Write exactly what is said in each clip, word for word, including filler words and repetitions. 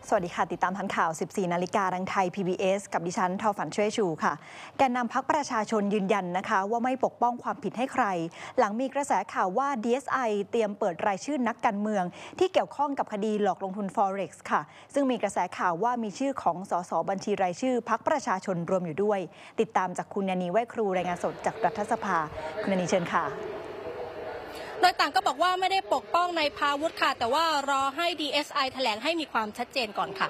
สวัสดีค่ะติดตามทันข่าว สิบสี่ นาฬิกาทางไทย พี บี เอส กับดิฉันทอฝันช่วยชูค่ะแกนนำพรรคประชาชนยืนยันนะคะว่าไม่ปกป้องความผิดให้ใครหลังมีกระแสข่าวว่า ดี เอส ไอ เตรียมเปิดรายชื่อนักการเมืองที่เกี่ยวข้องกับคดีหลอกลงทุน Forex ค่ะซึ่งมีกระแสข่าวว่ามีชื่อของสสบัญชีรายชื่อพรรคประชาชนรวมอยู่ด้วยติดตามจากคุณยานีไหว้ครูรายงานสดจากรัฐสภาคุณยานีเชิญค่ะโดยต่างก็บอกว่าไม่ได้ปกป้องนายพาวุฒิค่ะแต่ว่ารอให้ ดี เอส ไอ แถลงให้มีความชัดเจนก่อนค่ะ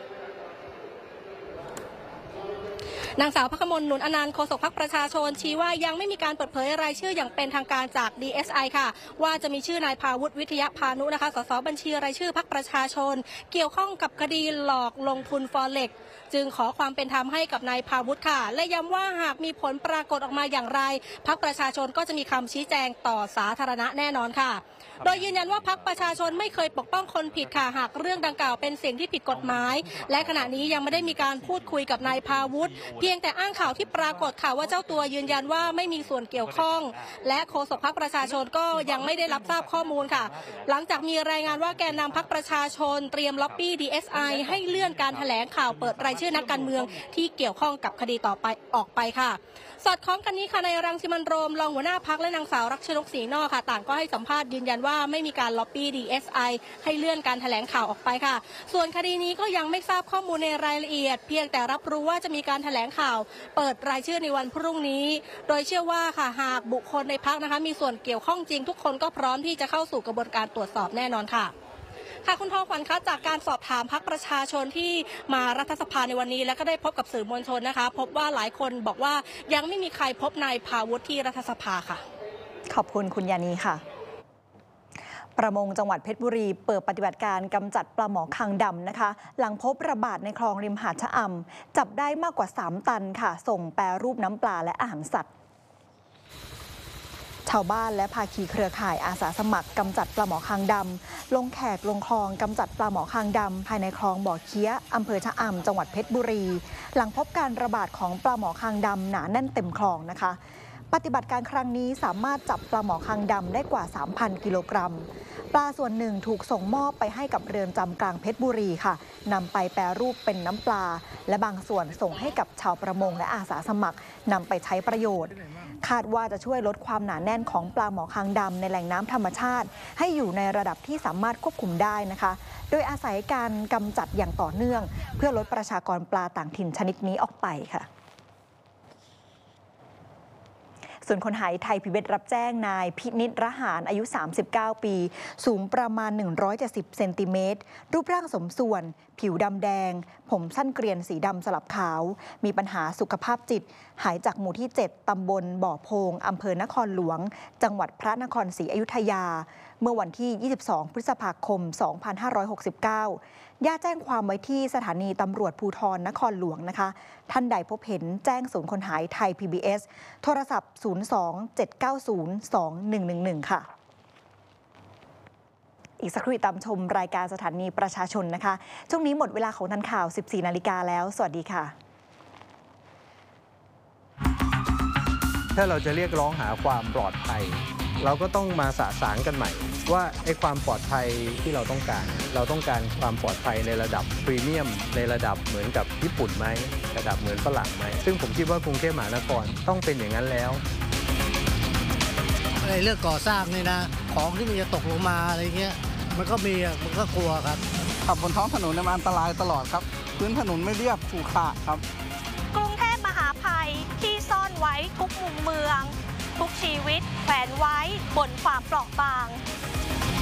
นางสาวภักมล หนุนอนันต์โฆษกพรรคประชาชนชี้ว่ายังไม่มีการเปิดเผยรายชื่ออย่างเป็นทางการจาก ดี เอส ไอ ค่ะว่าจะมีชื่อนายพาวุฒิวิทยาพานุนะคะสสบัญชีรายชื่อพรรคประชาชนเกี่ยวข้องกับคดีหลอกลงทุน Forex จึงขอความเป็นธรรมให้กับนายพาวุฒิค่ะและย้ำว่าหากมีผลปรากฏออกมาอย่างไรพรรคประชาชนก็จะมีคำชี้แจงต่อสาธารณะแน่นอนค่ะโดยยืนยันว่าพรรคประชาชนไม่เคยปกป้องคนผิดค่ะหากเรื่องดังกล่าวเป็นสิ่งที่ผิดกฎหมายและขณะนี้ยังไม่ได้มีการพูดคุยกับนายพาวุฒิเพียงแต่อ้างข่าวที่ปรากฏค่ะว่าเจ้าตัวยืนยันว่าไม่มีส่วนเกี่ยวข้องและโฆษกพรรคประชาชนก็ยังไม่ได้รับทราบข้อมูลค่ะหลังจากมีรายงานว่าแกนนำพรรคประชาชนเตรียมล็อบบี้ ดี เอส ไอ ให้เลื่อนการแถลงข่าวเปิดรายชื่อนักการเมืองที่เกี่ยวข้องกับคดีต่อไปออกไปค่ะสอดคล้องกันนี้ค่ะนายรังสิมันต์โรมรองหัวหน้าพรรคและนางสาวรักชนกศรีนอกค่ะต่างก็ให้สัมภาษณ์ยืนยันว่าไม่มีการล็อบบี้ ดี เอส ไอ ให้เลื่อนการแถลงข่าวออกไปค่ะส่วนคดีนี้ก็ยังไม่ทราบข้อมูลในรายละเอียดเพียงแต่รับรู้ว่าจะมีการแถลงข่าวเปิดรายชื่อในวันพรุ่งนี้โดยเชื่อว่าค่ะหากบุคคลในพรรคนะคะมีส่วนเกี่ยวข้องจริงทุกคนก็พร้อมที่จะเข้าสู่กระบวนการตรวจสอบแน่นอนค่ะค่ะคุณทองขวัญคะจากการสอบถามพรรคประชาชนที่มารัฐสภาในวันนี้และก็ได้พบกับสื่อมวลชนนะคะพบว่าหลายคนบอกว่ายังไม่มีใครพบนายพาวุฒิที่รัฐสภาค่ะขอบคุณคุณยานีค่ะประมงจังหวัดเพชรบุรีเปิดปฏิบัติการกำจัดปลาหมอคางดำนะคะหลังพบระบาดในคลองริมหาดชะอำจับได้มากกว่าสามตันค่ะส่งแปรรูปน้ำปลาและอาหารสัตว์ชาวบ้านและภาคีเครือข่ายอาสาสมัครกำจัดปลาหมอคางดำลงแขกลงคลองกำจัดปลาหมอคางดำภายในคลองบ่อเคี้ยอำเภอชะอำจังหวัดเพชรบุรีหลังพบการระบาดของปลาหมอคางดำหนาแน่นเต็มคลองนะคะปฏิบัติการครั้งนี้สามารถจับปลาหมอคางดำได้กว่า สามพัน กิโลกรัมปลาส่วนหนึ่งถูกส่งมอบไปให้กับเรือนจำกลางเพชรบุรีค่ะนำไปแปรรูปเป็นน้ำปลาและบางส่วนส่งให้กับชาวประมงและอาสาสมัครนำไปใช้ประโยชน์คาดว่าจะช่วยลดความหนาแน่นของปลาหมอคางดำในแหล่งน้ำธรรมชาติให้อยู่ในระดับที่สามารถควบคุมได้นะคะโดยอาศัยการกำจัดอย่างต่อเนื่องเพื่อลดประชากรปลาต่างถิ่นชนิดนี้ออกไปค่ะส่วนคนหายไทย พี บี เอส รับแจ้งนายพินิจระหารอายุสามสิบเก้าปีสูงประมาณหนึ่งร้อยเจ็ดสิบเซนติเมตรรูปร่างสมส่วนผิวดำแดงผมสั้นเกรียนสีดำสลับขาวมีปัญหาสุขภาพจิตหายจากหมู่ที่เจ็ดตำบลบ่อโพงอำเภอนครหลวงจังหวัดพระนครศรีอยุธยาเมื่อวันที่ยี่สิบสองพฤษภาคมสองพันห้าร้อยหกสิบเก้าญาติแจ้งความไว้ที่สถานีตำรวจภูธรนครหลวงนะคะท่านใดพบเห็นแจ้งศูนย์คนหายไทย พี บี เอส โทรศัพท์ศูนย์ สอง เจ็ด เก้า ศูนย์ สอง หนึ่ง หนึ่ง หนึ่งค่ะอีกสักครู่ตามชมรายการสถานีประชาชนนะคะช่วงนี้หมดเวลาของทันข่าว สิบสี่ นาฬิกาแล้วสวัสดีค่ะถ้าเราจะเรียกร้องหาความปลอดภัยเราก็ต้องมาสะสางกันใหม่ว่าไอ้ความปลอดภัยที่เราต้องการเราต้องการความปลอดภัยในระดับพรีเมียมในระดับเหมือนกับญี่ปุ่นไหมระดับเหมือนฝรั่งไหมซึ่งผมคิดว่ากรุงเทพมหานครต้องเป็นอย่างนั้นแล้วในเรื่องก่อสร้างนี่นะของที่มันจะตกลงมาอะไรเงี้ยมันก็มีมันก็กลัวครับขับบนท้องถนนมันอันตรายตลอดครับพื้นถนนไม่เรียบขรุขระครับกรุงเทพมหานครที่ซ่อนไว้ทุกมุมเมืองทุกชีวิตแฝงไว้บนความเปราะบาง